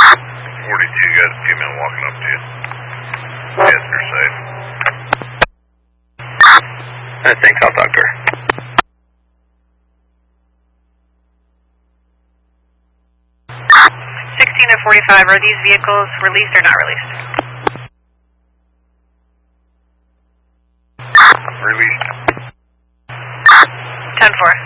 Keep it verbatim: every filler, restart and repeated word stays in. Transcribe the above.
forty-two, got a female walking up to you. Yes, you're safe. Uh, thanks, I'll talk to her. sixteen to forty-five, are these vehicles released or not released? Released. ten four.